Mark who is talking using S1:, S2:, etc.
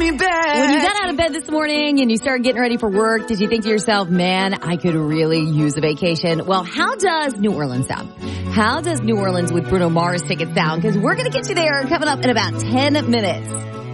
S1: me back.
S2: When you got out of bed this morning and you started getting ready for work, did you think to yourself, man, I could really use a vacation? Well, how does New Orleans sound? How does New Orleans with Bruno Mars tickets sound? Because we're going to get you there coming up in about 10 minutes.